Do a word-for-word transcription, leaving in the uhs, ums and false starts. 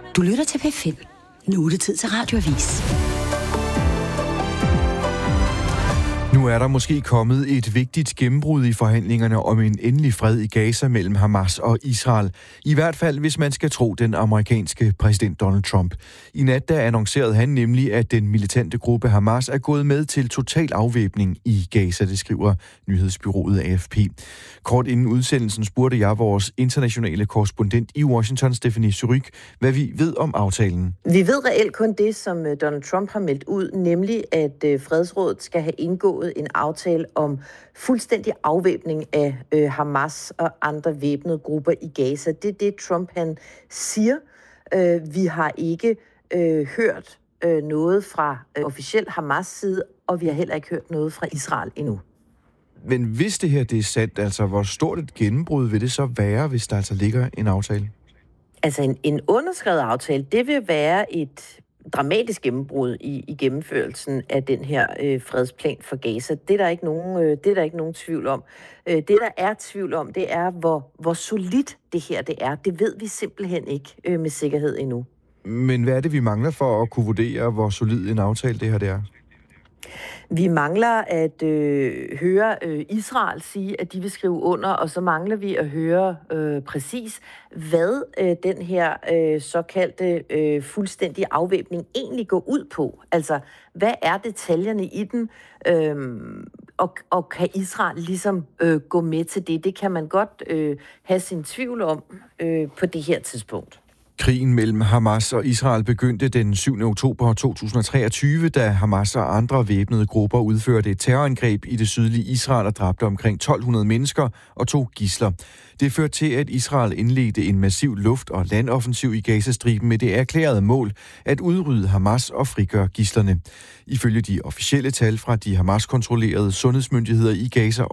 Du lytter til P fem. Nu er det tid til Radioavis. Nu er der måske kommet et vigtigt gennembrud i forhandlingerne om en endelig fred i Gaza mellem Hamas og Israel. I hvert fald, hvis man skal tro den amerikanske præsident Donald Trump. I nat der annoncerede han nemlig, at den militante gruppe Hamas er gået med til total afvæbning i Gaza, det skriver nyhedsbureauet A F P. Kort inden udsendelsen spurgte jeg vores internationale korrespondent i Washington, Stephanie Surrugue, hvad vi ved om aftalen. Vi ved reelt kun det, som Donald Trump har meldt ud, nemlig at Fredsrådet skal have indgået en aftale om fuldstændig afvæbning af øh, Hamas og andre væbnede grupper i Gaza. Det er det, Trump han siger. Øh, vi har ikke øh, hørt øh, noget fra øh, officiel Hamas side, og vi har heller ikke hørt noget fra Israel endnu. Men hvis det her det er sandt, altså hvor stort et gennembrud vil det så være, hvis der altså ligger en aftale? Altså en, en underskrevet aftale, det vil være et dramatisk gennembrud i, i gennemførelsen af den her øh, fredsplan for Gaza. Det er der ikke nogen, øh, det er der ikke nogen tvivl om. Øh, det, der er tvivl om, det er, hvor, hvor solidt det her det er. Det ved vi simpelthen ikke øh, med sikkerhed endnu. Men hvad er det, vi mangler for at kunne vurdere, hvor solid en aftale det her det er? Vi mangler at øh, høre øh, Israel sige, at de vil skrive under, og så mangler vi at høre øh, præcis, hvad øh, den her øh, såkaldte øh, fuldstændige afvæbning egentlig går ud på. Altså, hvad er detaljerne i den, øh, og, og kan Israel ligesom øh, gå med til det? Det kan man godt øh, have sin tvivl om øh, på det her tidspunkt. Krigen mellem Hamas og Israel begyndte den syvende oktober to tusind og treogtyve, da Hamas og andre væbnede grupper udførte et terrorangreb i det sydlige Israel og dræbte omkring tolv hundrede mennesker og tog gidsler. Det førte til, at Israel indledte en massiv luft- og landoffensiv i Gazastriben med det erklærede mål at udrydde Hamas og frigøre gidslerne. Ifølge de officielle tal fra de Hamas-kontrollerede sundhedsmyndigheder i Gaza